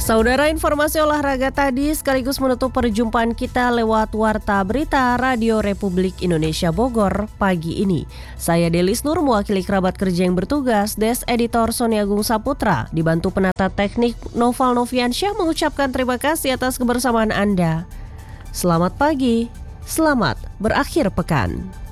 Saudara, informasi olahraga tadi sekaligus menutup perjumpaan kita lewat Warta Berita Radio Republik Indonesia Bogor pagi ini. Saya Delis Nur mewakili kerabat kerja yang bertugas, Des Editor Sony Agung Saputra, dibantu penata teknik Noval Noviansyah mengucapkan terima kasih atas kebersamaan Anda. Selamat pagi, selamat berakhir pekan.